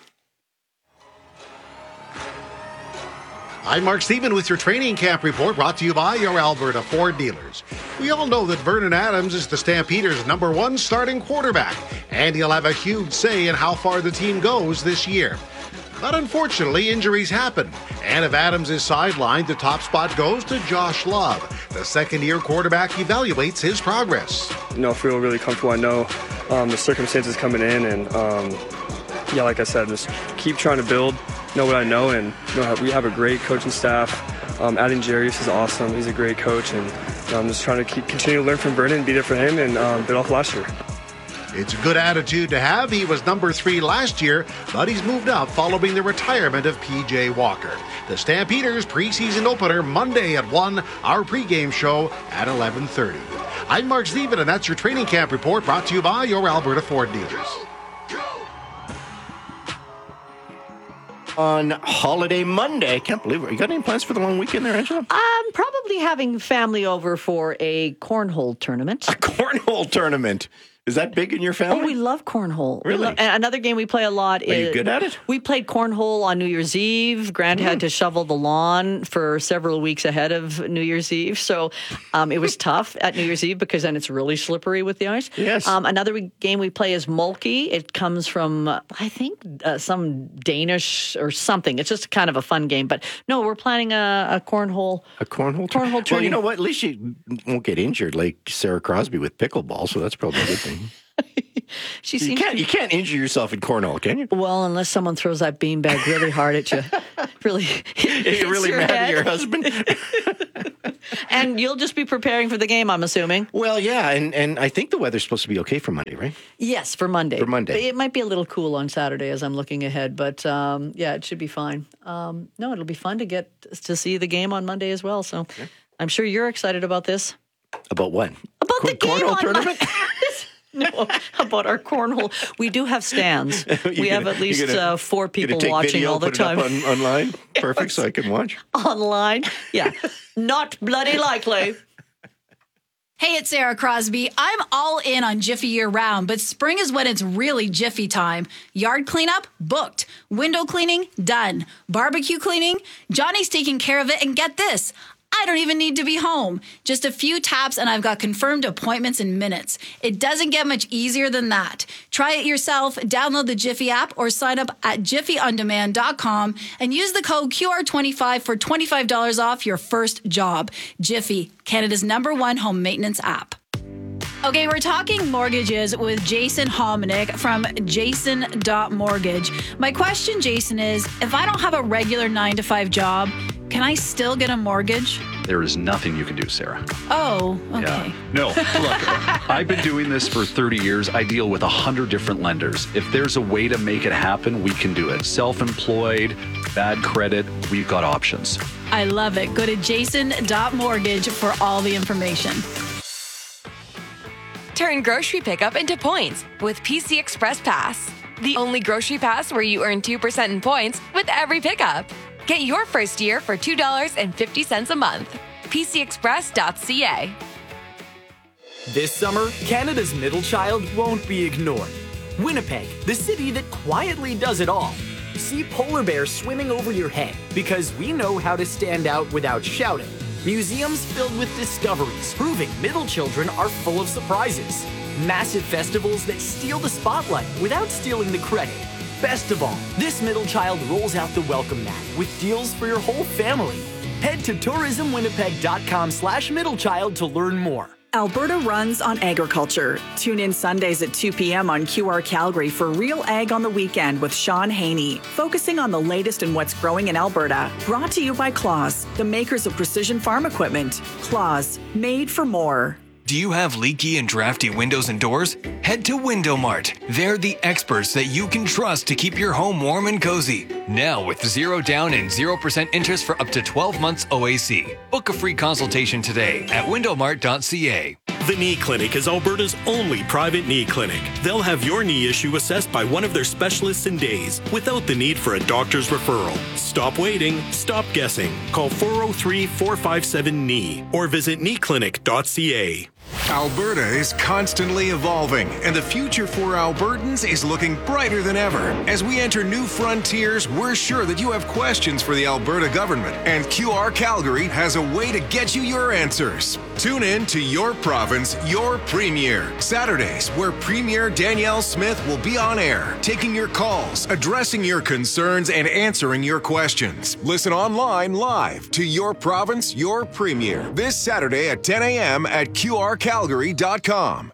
I'm Mark Stephen with your training camp report, brought to you by your Alberta Ford dealers. We all know that Vernon Adams is the Stampeders' number one starting quarterback, and he'll have a huge say in how far the team goes this year. But unfortunately, injuries happen, and if Adams is sidelined, the top spot goes to Josh Love. The second-year quarterback evaluates his progress. You know, I feel really comfortable. I know um, the circumstances coming in, and um, yeah, like I said, just keep trying to build, know what I know, and you know, we have a great coaching staff. Um, adding Jarius is awesome. He's a great coach, and I'm um, just trying to keep continue to learn from Vernon and be there for him and um, build off last year. It's a good attitude to have. He was number three last year, but he's moved up following the retirement of P J Walker. The Stampeders preseason opener Monday at one, our pregame show at eleven thirty. I'm Mark Stephen, and that's your training camp report, brought to you by your Alberta Ford dealers. on holiday Monday. I can't believe it. You got any plans for the long weekend there, Angela? I'm probably having family over for a cornhole tournament. A cornhole tournament? Is that big in your family? Oh, we love cornhole. Really? We love, and another game we play a lot Are is... you good at it? We played cornhole on New Year's Eve. Grant mm. had to shovel the lawn for several weeks ahead of New Year's Eve. So um, it was tough at New Year's Eve because then it's really slippery with the ice. Yes. Um, another we, game we play is Molky. It comes from, uh, I think, uh, some Danish or something. It's just kind of a fun game. But no, we're planning a, a cornhole... A cornhole, cornhole tournament. Well, you know what? At least you won't get injured like Sarah Crosby with pickleball, so that's probably a good thing. She you seems can't to... you can't injure yourself in cornhole, can you? Well, unless someone throws that beanbag really hard at you, really, you're really your mad head. at your husband. And you'll just be preparing for the game, I'm assuming. Well, yeah, and, and I think the weather's supposed to be okay for Monday, right? Yes, for Monday. For Monday, it might be a little cool on Saturday as I'm looking ahead, but um, yeah, it should be fine. Um, no, it'll be fun to get to see the game on Monday as well. So, okay. I'm sure you're excited about this. About what? About Corn- the game cornhole on tournament. Monday. No, about our cornhole. We do have stands. We gonna, have at least gonna, uh, four people take watching video, all the put time. It up on, online? Perfect, so I can watch. Online? Yeah. Not bloody likely. Hey, it's Sarah Crosby. I'm all in on Jiffy year-round, but spring is when it's really Jiffy time. Yard cleanup? Booked. Window cleaning? Done. Barbecue cleaning? Johnny's taking care of it, and get this. I don't even need to be home. Just a few taps and I've got confirmed appointments in minutes. It doesn't get much easier than that. Try it yourself, download the Jiffy app or sign up at jiffy on demand dot com and use the code Q R twenty-five for twenty-five dollars off your first job. Jiffy, Canada's number one home maintenance app. Okay, we're talking mortgages with Jason Hominick from jason dot mortgage. My question, Jason, is if I don't have a regular nine to five job, can I still get a mortgage? There is nothing you can do, Sarah. Oh, okay. Yeah. No, look, I've been doing this for thirty years. I deal with one hundred different lenders. If there's a way to make it happen, we can do it. Self-employed, bad credit, we've got options. I love it. Go to jason dot mortgage for all the information. Turn grocery pickup into points with P C Express Pass. The only grocery pass where you earn two percent in points with every pickup. Get your first year for two dollars and fifty cents a month. P C express dot c a. This summer, Canada's middle child won't be ignored. Winnipeg, the city that quietly does it all. See polar bears swimming over your head because we know how to stand out without shouting. Museums filled with discoveries, proving middle children are full of surprises. Massive festivals that steal the spotlight without stealing the credit. Best of all, this middle child rolls out the welcome mat with deals for your whole family. Head to tourism winnipeg dot com slash middle child to learn more. Alberta runs on agriculture. Tune in Sundays at two p.m. on Q R Calgary for Real Ag on the Weekend with Sean Haney, focusing on the latest in what's growing in Alberta. Brought to you by Claus, the makers of precision farm equipment. Claus, made for more. Do you have leaky and drafty windows and doors? Head to Window Mart. They're the experts that you can trust to keep your home warm and cozy. Now with zero down and zero percent interest for up to twelve months O A C. Book a free consultation today at window mart dot c a. The Knee Clinic is Alberta's only private knee clinic. They'll have your knee issue assessed by one of their specialists in days without the need for a doctor's referral. Stop waiting. Stop guessing. Call four oh three, four five seven, K N E E or visit knee clinic dot c a. Alberta is constantly evolving, and the future for Albertans is looking brighter than ever. As we enter new frontiers, we're sure that you have questions for the Alberta government, and Q R Calgary has a way to get you your answers. Tune in to Your Province, Your Premier, Saturdays, where Premier Danielle Smith will be on air, taking your calls, addressing your concerns, and answering your questions. Listen online live to Your Province, Your Premier, this Saturday at ten a.m. at Q R calgary dot com.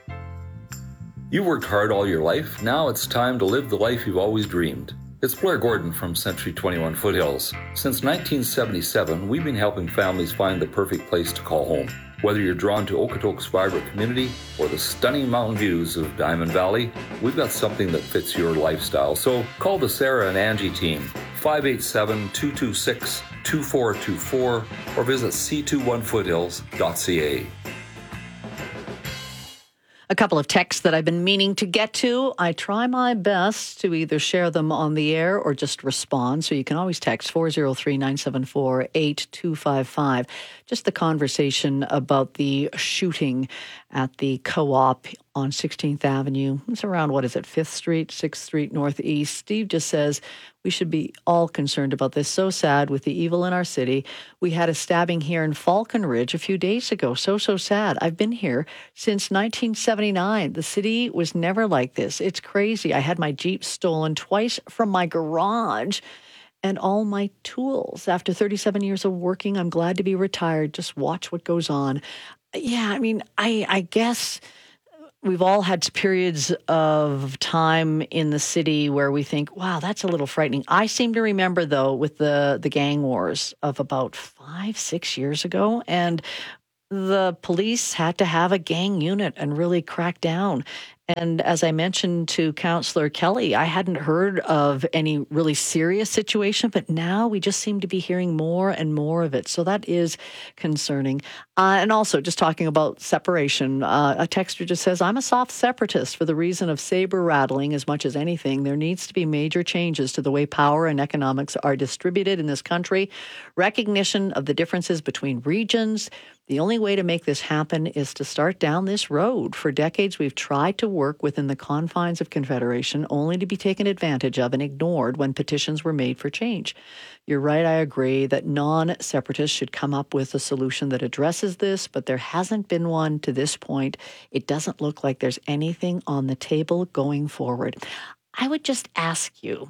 You worked hard all your life. Now it's time to live the life you've always dreamed. It's Blair Gordon from Century twenty-one Foothills. Since nineteen seventy-seven, we've been helping families find the perfect place to call home. Whether you're drawn to Okotoks vibrant community or the stunning mountain views of Diamond Valley, we've got something that fits your lifestyle. So call the Sarah and Angie team, five eight seven, two two six, two four two four, or visit c twenty-one foothills dot c a. A couple of texts that I've been meaning to get to. I try my best to either share them on the air or just respond. So you can always text four oh three, nine seven four, eight two five five. Just the conversation about the shooting at the Co-op on sixteenth Avenue. It's around, what is it, fifth Street, sixth Street Northeast. Steve just says we should be all concerned about this. So sad with the evil in our city. We had a stabbing here in Falcon Ridge a few days ago. So, so sad. I've been here since nineteen seventy-nine. The city was never like this. It's crazy. I had my Jeep stolen twice from my garage and all my tools. After thirty-seven years of working, I'm glad to be retired. Just watch what goes on. Yeah, I mean, I, I guess we've all had periods of time in the city where we think, wow, that's a little frightening. I seem to remember, though, with the, the gang wars of about five, six years ago, and the police had to have a gang unit and really crack down. And as I mentioned to Councillor Kelly, I hadn't heard of any really serious situation, but now we just seem to be hearing more and more of it. So that is concerning. Uh, and also, just talking about separation, uh, a texter just says, I'm a soft separatist for the reason of saber rattling as much as anything. There needs to be major changes to the way power and economics are distributed in this country. Recognition of the differences between regions. The only way to make this happen is to start down this road. For decades, we've tried to work within the confines of Confederation, only to be taken advantage of and ignored when petitions were made for change. You're right, I agree that non-separatists should come up with a solution that addresses this, but there hasn't been one to this point. It doesn't look like there's anything on the table going forward. I would just ask you,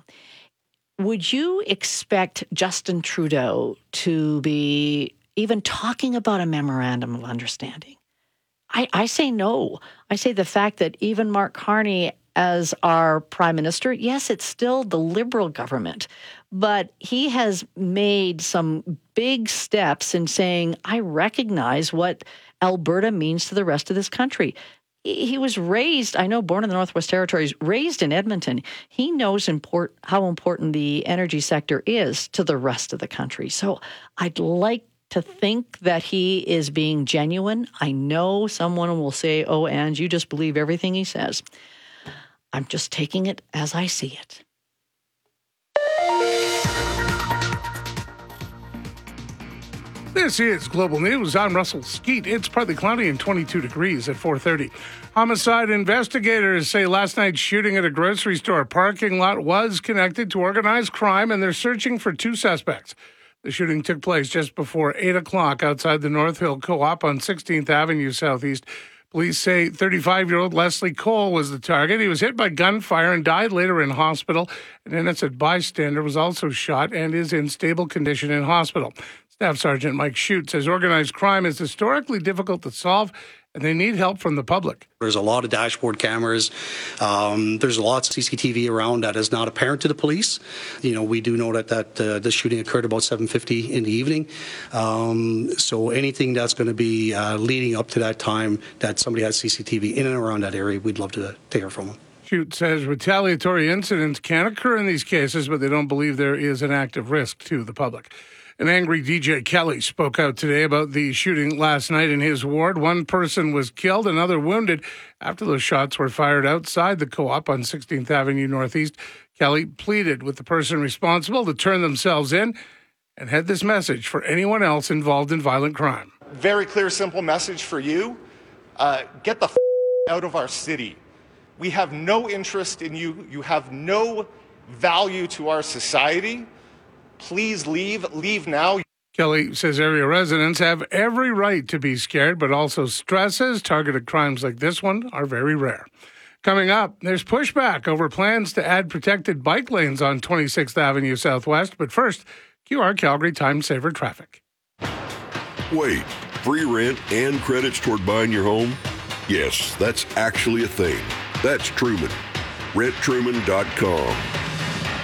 would you expect Justin Trudeau to be even talking about a memorandum of understanding? I, I say no. I say the fact that even Mark Carney as our prime minister, yes, it's still the Liberal government, but he has made some big steps in saying, I recognize what Alberta means to the rest of this country. He was raised, I know, born in the Northwest Territories, raised in Edmonton. He knows import, how important the energy sector is to the rest of the country. So I'd like to think that he is being genuine. I know someone will say, oh, Ange, you just believe everything he says. I'm just taking it as I see it. This is Global News. I'm Russell Skeet. It's partly cloudy and twenty-two degrees at four thirty. Homicide investigators say last night's shooting at a grocery store parking lot was connected to organized crime, and they're searching for two suspects. The shooting took place just before eight o'clock outside the North Hill Co-op on sixteenth Avenue Southeast. Police say thirty-five-year-old Leslie Cole was the target. He was hit by gunfire and died later in hospital. An innocent bystander was also shot and is in stable condition in hospital. Staff Sergeant Mike Shute says organized crime is historically difficult to solve, and they need help from the public. There's a lot of dashboard cameras. Um, there's lots of C C T V around that is not apparent to the police. You know, we do know that that uh, this shooting occurred about seven fifty in the evening. Um, so anything that's going to be uh, leading up to that time that somebody has C C T V in and around that area, we'd love to take it from them. Shute says retaliatory incidents can occur in these cases, but they don't believe there is an active risk to the public. An angry D J Kelly spoke out today about the shooting last night in his ward. One person was killed, another wounded after those shots were fired outside the Co-op on sixteenth Avenue Northeast. Kelly pleaded with the person responsible to turn themselves in and had this message for anyone else involved in violent crime. Very clear, simple message for you. Uh, get the f- out of our city. We have no interest in you. You have no value to our society. Please leave. Leave now. Kelly says area residents have every right to be scared, but also stresses targeted crimes like this one are very rare. Coming up, there's pushback over plans to add protected bike lanes on twenty-sixth Avenue Southwest. But first, Q R Calgary Time Saver traffic. Wait, free rent and credits toward buying your home? Yes, that's actually a thing. That's Truman. rent truman dot com.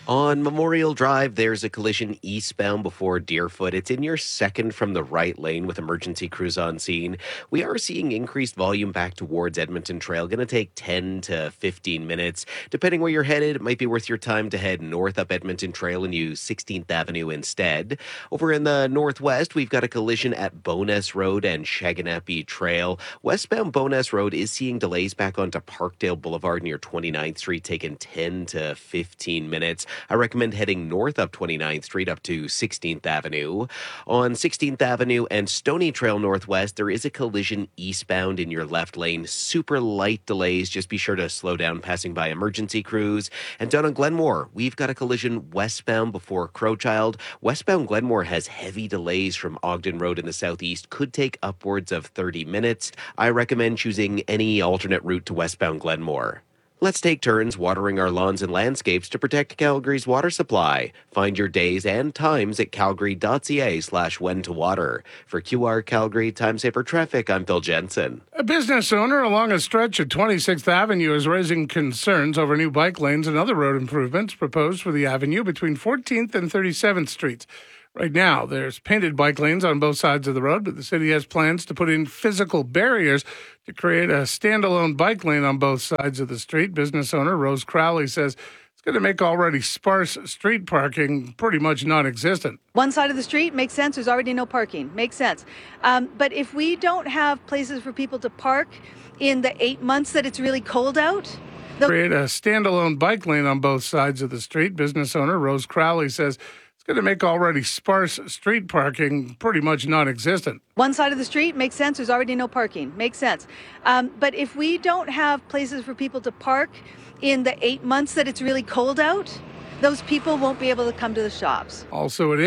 On Memorial Drive, there's a collision eastbound before Deerfoot. It's in your second from the right lane with emergency crews on scene. We are seeing increased volume back towards Edmonton Trail. Going to take ten to fifteen minutes. Depending where you're headed, it might be worth your time to head north up Edmonton Trail and use sixteenth Avenue instead. Over in the northwest, we've got a collision at Bowness Road and Shaganapie Trail. Westbound Bowness Road is seeing delays back onto Parkdale Boulevard near twenty-ninth Street, taking ten to fifteen minutes. I recommend heading north up twenty-ninth Street up to sixteenth Avenue. On sixteenth Avenue and Stony Trail Northwest, there is a collision eastbound in your left lane. Super light delays. Just be sure to slow down passing by emergency crews. And down on Glenmore, we've got a collision westbound before Crowchild. Westbound Glenmore has heavy delays from Ogden Road in the southeast. Could take upwards of thirty minutes. I recommend choosing any alternate route to westbound Glenmore. Let's take turns watering our lawns and landscapes to protect Calgary's water supply. Find your days and times at calgary.ca slash when to water. For Q R Calgary Time Saver Traffic, I'm Phil Jensen. A business owner along a stretch at twenty-sixth Avenue is raising concerns over new bike lanes and other road improvements proposed for the avenue between fourteenth and thirty-seventh Streets. Right now, there's painted bike lanes on both sides of the road, but the city has plans to put in physical barriers to create a standalone bike lane on both sides of the street. Business owner Rose Crowley says it's going to make already sparse street parking pretty much non-existent. One side of the street makes sense. There's already no parking. Makes sense. Um, but if we don't have places for people to park in the eight months that it's really cold out, create a standalone bike lane on both sides of the street. Business owner Rose Crowley says going to make already sparse street parking pretty much non-existent. One side of the street makes sense. There's already no parking. Makes sense. Um, but if we don't have places for people to park in the eight months that it's really cold out, those people won't be able to come to the shops. Also, it